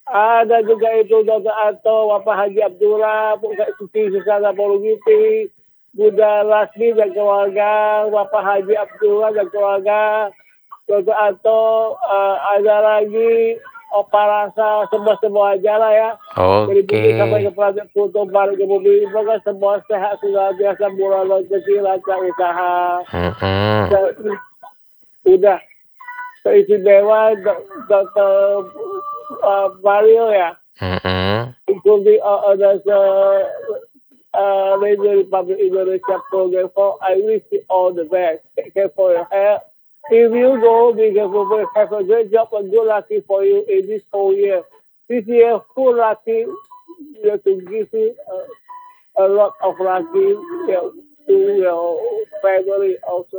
Ada juga itu Dr. Anto, Bapak Haji Abdullah, Buka Suci Susana Polugiti, Bunda Lasmi dan keluarga, Bapak Haji Abdullah dan keluarga, Dr. Anto, ada lagi Opa Rasa, semua aja lah ya. Dari bumi sampai ke planet Pluto, balik ke bumi, semoga semua sehat, sudah biasa, murah, rezeki, lancar usaha. Udah, teristimewa Dr. Mario ya. Including others Radio Republic Indonesia program. For I wish you all the best. Take care for your health. If you go, be careful. Have a great job and good lucky for you in this whole year. This year, full lucky. You have to give you a lot of lucky to your family also.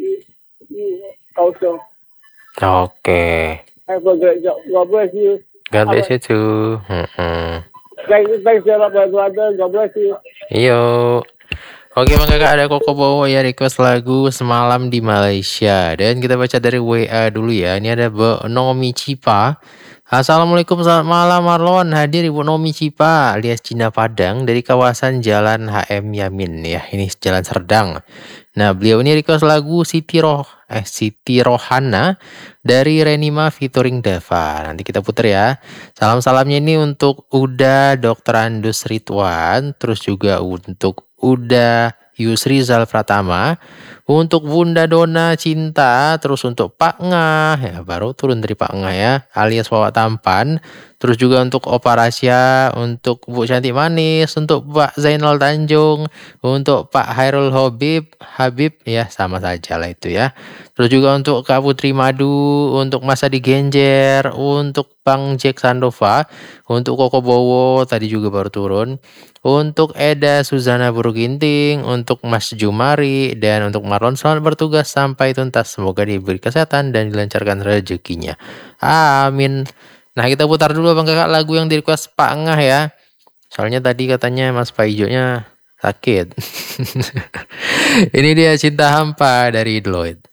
Also. Oke. Have a great job. God bless you. God bless you too. Thanks a lot, my brother. God bless you. Yo. Oke Bang Kakak, ada Koko Bowo ya request lagu Semalam di Malaysia. Dan kita baca dari WA dulu ya. Ini ada Bu Nomi Cipa. Assalamualaikum, selamat malam Marlon. Hadir Ibu Nomi Cipa alias Cina Padang dari kawasan Jalan HM Yamin ya. Ini Jalan Serdang. Nah, beliau ini request lagu Siti Rohana dari Renima featuring Dava. Nanti kita puter ya. Salam-salamnya ini untuk Uda Dr. Andus Ridwan, terus juga untuk Uda Yusrizal Pratama, untuk Bunda Dona Cinta, terus untuk Pak Ngah, ya baru turun dari Pak Ngah ya, alias Wawa Tampan, terus juga untuk Opa Rasya, untuk Bu Cantik Manis, untuk Pak Zainal Tanjung, untuk Pak Hairul Habib ya sama saja lah itu ya. Terus juga untuk Kak Putri Madu, untuk Mas Adi Genjer, untuk Bang Jack Sandova, untuk Koko Bowo tadi juga baru turun, untuk Eda Suzana Buruginting, untuk Mas Jumari, dan untuk Marlon selamat bertugas sampai tuntas. Semoga diberi kesehatan dan dilancarkan rezekinya. Amin. Nah kita putar dulu Bang Kakak lagu yang di request Pak Ngah ya. Soalnya tadi katanya Mas Paijonya sakit. Ini dia Cinta Hampa dari Deloitte.